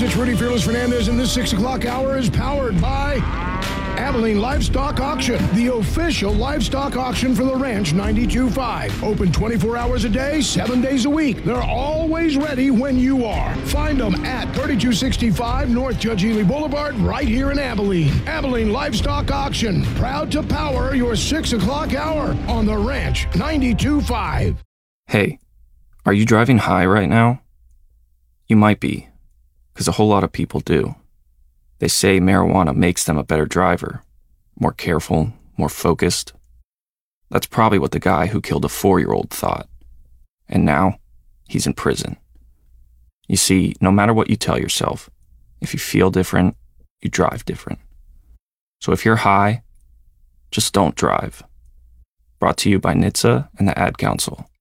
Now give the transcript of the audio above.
it's Rudy Fearless Fernandez, and this 6 o'clock hour is powered by Abilene Livestock Auction, the official livestock auction for the Ranch 92.5. Open 24 hours a day, 7 days a week. They're always ready when you are. Find them at 3265 North Judge Ely Boulevard, right here in Abilene. Abilene Livestock Auction, proud to power your 6 o'clock hour on the Ranch 92.5. Hey, are you driving high right now? You might be, because a whole lot of people do. They say marijuana makes them a better driver, more careful, more focused. That's probably what the guy who killed a 4-year-old thought. And now, he's in prison. You see, no matter what you tell yourself, if you feel different, you drive different. So if you're high, just don't drive. Brought to you by NHTSA and the Ad Council.